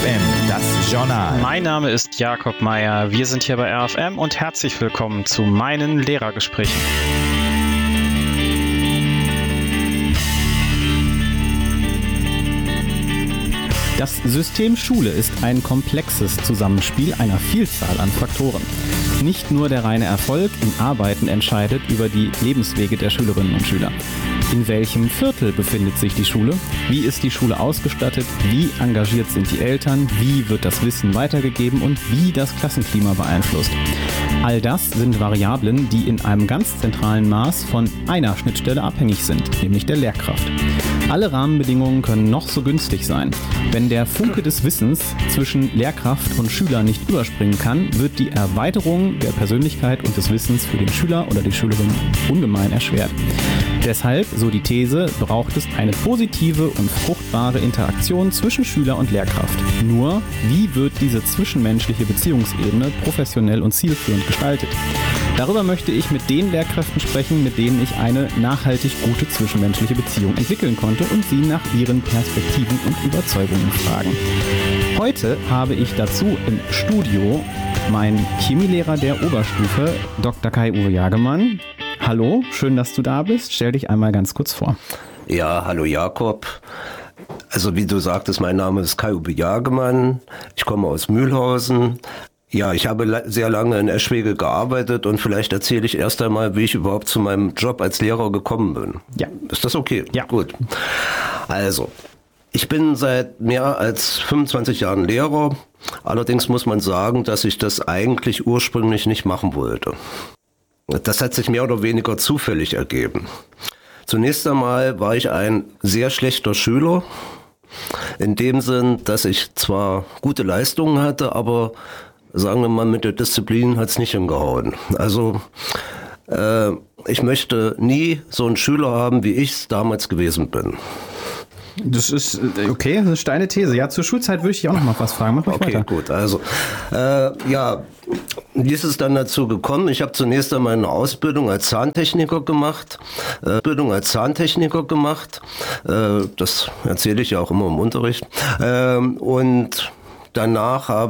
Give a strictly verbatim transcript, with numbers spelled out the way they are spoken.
M, das Journal. Mein Name ist Jakob Meyer. Wir sind hier bei R F M und herzlich willkommen zu meinen Lehrergesprächen. Das System Schule ist ein komplexes Zusammenspiel einer Vielzahl an Faktoren. Nicht nur der reine Erfolg im Arbeiten entscheidet über die Lebenswege der Schülerinnen und Schüler. In welchem Viertel befindet sich die Schule? Wie ist die Schule ausgestattet? Wie engagiert sind die Eltern? Wie wird das Wissen weitergegeben und wie das Klassenklima beeinflusst? All das sind Variablen, die in einem ganz zentralen Maß von einer Schnittstelle abhängig sind, nämlich der Lehrkraft. Alle Rahmenbedingungen können noch so günstig sein. Wenn der Funke des Wissens zwischen Lehrkraft und Schüler nicht überspringen kann, wird die Erweiterung der Persönlichkeit und des Wissens für den Schüler oder die Schülerin ungemein erschwert. Deshalb, so die These, braucht es eine positive und fruchtbare Interaktion zwischen Schüler und Lehrkraft. Nur, wie wird diese zwischenmenschliche Beziehungsebene professionell und zielführend gestaltet? Darüber möchte ich mit den Lehrkräften sprechen, mit denen ich eine nachhaltig gute zwischenmenschliche Beziehung entwickeln konnte und sie nach ihren Perspektiven und Überzeugungen fragen. Heute habe ich dazu im Studio meinen Chemielehrer der Oberstufe, Doktor Kai-Uwe Jagemann. Hallo, schön, dass du da bist. Stell dich einmal ganz kurz vor. Ja, hallo Jakob. Also wie du sagtest, mein Name ist Kai-Uwe Jagemann. Ich komme aus Mühlhausen. Ja, ich habe sehr lange in Eschwege gearbeitet und vielleicht erzähle ich erst einmal, wie ich überhaupt zu meinem Job als Lehrer gekommen bin. Ja. Ist das okay? Ja. Gut. Also, ich bin seit mehr als fünfundzwanzig Jahren Lehrer. Allerdings muss man sagen, dass ich das eigentlich ursprünglich nicht machen wollte. Das hat sich mehr oder weniger zufällig ergeben. Zunächst einmal war ich ein sehr schlechter Schüler. In dem Sinn, dass ich zwar gute Leistungen hatte, aber sagen wir mal, mit der Disziplin hat es nicht hingehauen. Also äh, ich möchte nie so einen Schüler haben, wie ich es damals gewesen bin. Das ist okay, das ist eine steile These. Ja, zur Schulzeit würde ich dich auch noch mal was fragen. Mach mal okay, weiter. Gut. Also äh, ja, wie ist es dann dazu gekommen? Ich habe zunächst einmal eine Ausbildung als Zahntechniker gemacht. Äh, Ausbildung als Zahntechniker gemacht. Äh, das erzähle ich ja auch immer im Unterricht. Äh, und danach habe